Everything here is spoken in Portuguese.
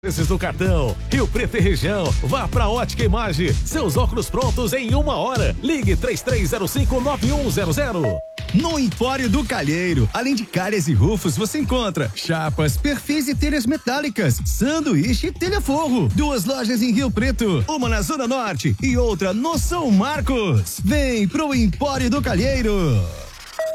Vezes do cartão. Rio Preto e região. Vá pra Ótica Imagem. Seus óculos prontos em 1 hora. Ligue 33059100. No Empório do Calheiro, além de calhas e rufos, você encontra chapas, perfis e telhas metálicas, sanduíche e telha forro. 2 lojas em Rio Preto, uma na Zona Norte e outra no São Marcos. Vem pro Empório do Calheiro.